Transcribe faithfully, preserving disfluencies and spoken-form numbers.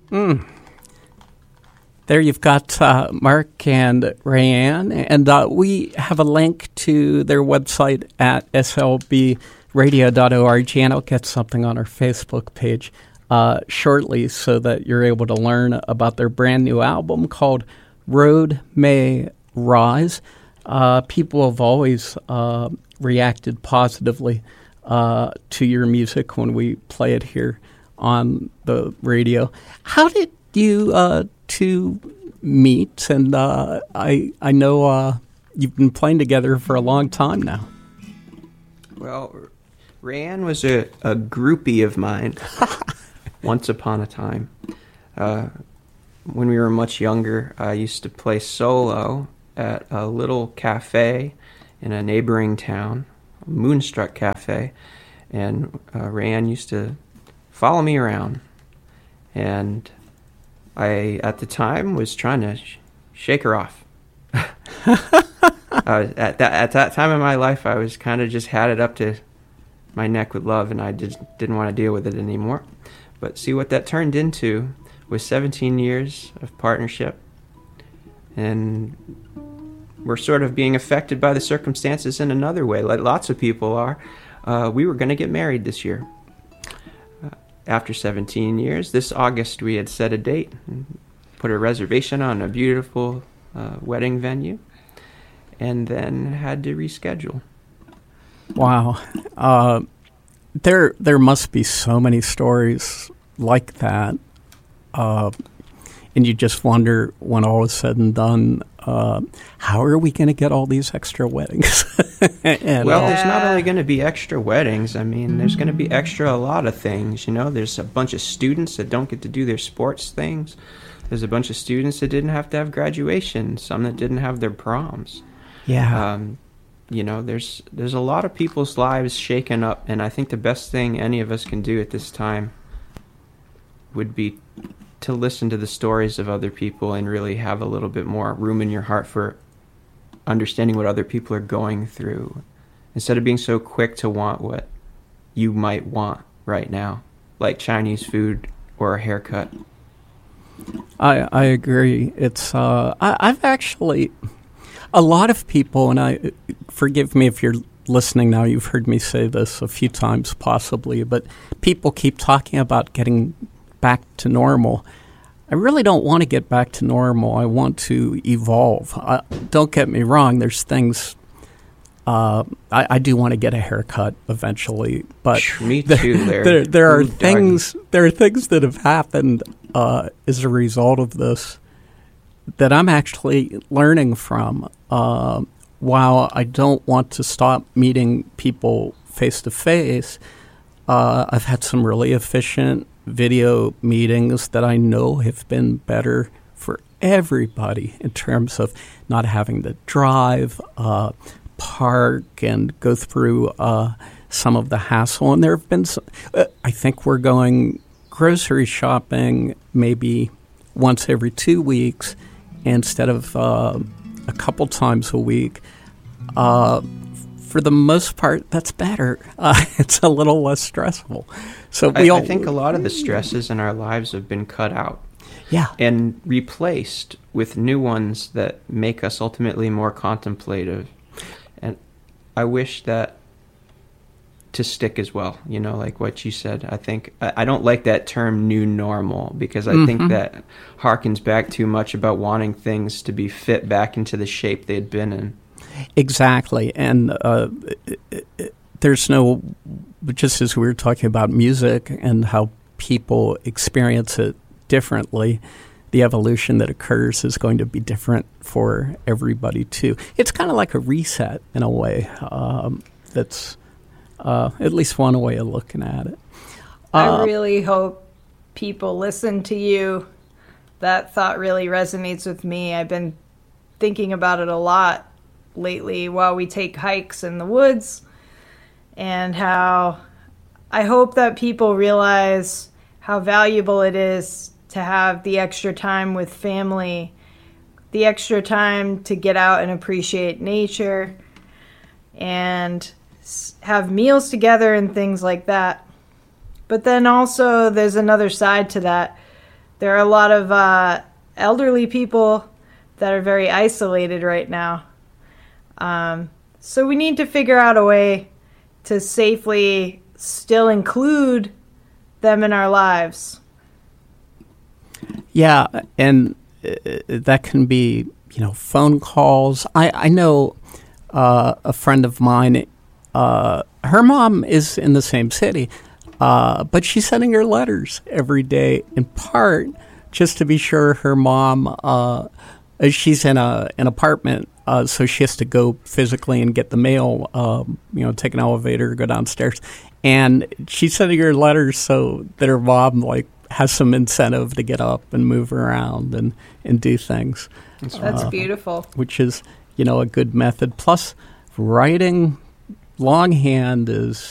Mm. There you've got uh, Mark and Rayanne, and uh, we have a link to their website at s l b radio dot org, and I'll get something on our Facebook page uh, shortly so that you're able to learn about their brand new album called Road May Rise. Uh, people have always uh, reacted positively uh, to your music when we play it here on the radio. How did you uh, two meet? And uh, I I know uh, you've been playing together for a long time now. Well, Rayanne was a, a groupie of mine once upon a time. Uh, when we were much younger, I used to play solo at a little cafe in a neighboring town, Moonstruck Cafe, and uh, Rayanne used to follow me around. And I, at the time, was trying to sh- shake her off. uh, at that at that time in my life, I was kind of just had it up to my neck with love, and I just didn't want to deal with it anymore. But see, what that turned into was seventeen years of partnership, and we're sort of being affected by the circumstances in another way, like lots of people are. Uh, we were going to get married this year. Uh, after seventeen years, this August we had set a date, and put a reservation on a beautiful uh, wedding venue, and then had to reschedule. Wow. Uh, there there must be so many stories like that. Uh, and you just wonder, when all is said and done, uh, how are we going to get all these extra weddings? and, well, uh, there's not only going to be extra weddings. I mean, there's going to be extra a lot of things. You know, there's a bunch of students that don't get to do their sports things. There's a bunch of students that didn't have to have graduation. Some that didn't have their proms. Yeah. Um, you know, there's there's a lot of people's lives shaken up, and I think the best thing any of us can do at this time would be to listen to the stories of other people and really have a little bit more room in your heart for understanding what other people are going through, instead of being so quick to want what you might want right now, like Chinese food or a haircut. I I agree. It's uh, I, I've actually, a lot of people, and I forgive me if you're listening now, you've heard me say this a few times possibly, but people keep talking about getting back to normal. I really don't want to get back to normal. I want to evolve. Uh, don't get me wrong. There's things. Uh, I, I do want to get a haircut eventually, but me too. There, there, there are Ooh, things. Doggy. There are things that have happened uh, as a result of this that I'm actually learning from. Uh, while I don't want to stop meeting people face to face, I've had some really efficient video meetings that I know have been better for everybody in terms of not having to drive, uh, park, and go through uh, some of the hassle. And there have been some, uh, I think we're going grocery shopping maybe once every two weeks instead of uh, a couple times a week. Uh, for the most part, that's better. Uh, it's a little less stressful. So we I, all, I think a lot of the stresses in our lives have been cut out. Yeah. And replaced with new ones that make us ultimately more contemplative. And I wish that to stick as well, you know, like what you said. I think, I, I don't like that term new normal, because I mm-hmm. think that harkens back too much about wanting things to be fit back into the shape they'd been in. Exactly. And uh, there's no, just as we were talking about music and how people experience it differently, the evolution that occurs is going to be different for everybody too. It's kind of like a reset in a way. Um, that's uh, at least one way of looking at it. Uh, I really hope people listen to you. That thought really resonates with me. I've been thinking about it a lot lately while we take hikes in the woods, and how I hope that people realize how valuable it is to have the extra time with family, the extra time to get out and appreciate nature and have meals together and things like that. But then also there's another side to that. there are a lot of uh, elderly people that are very isolated right now. Um, so we need to figure out a way to safely still include them in our lives. Yeah, and uh, that can be, you know, phone calls. I, I know uh, a friend of mine, uh, her mom is in the same city, uh, but she's sending her letters every day, in part just to be sure her mom, uh, she's in a an apartment, uh, so she has to go physically and get the mail, um, you know, take an elevator, go downstairs. And she's sending her letters so that her mom, like, has some incentive to get up and move around and, and do things. That's uh, beautiful. Which is, you know, a good method. Plus, writing longhand is